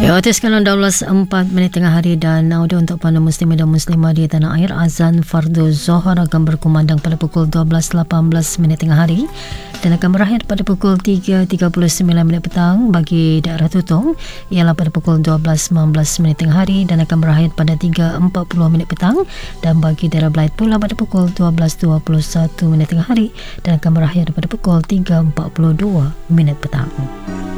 Ya, sekarang 12.04 tengah hari dan audio untuk para muslim dan muslimah di tanah air. Azan Fardu Zohar akan berkumandang pada pukul 12.18 tengah hari dan akan berakhir pada pukul 3.39 petang. Bagi daerah Tutong ialah pada pukul 12.19 tengah hari dan akan berakhir pada 3.40 petang, dan bagi daerah Belait pula pada pukul 12.21 tengah hari dan akan berakhir pada pukul 3.42 petang.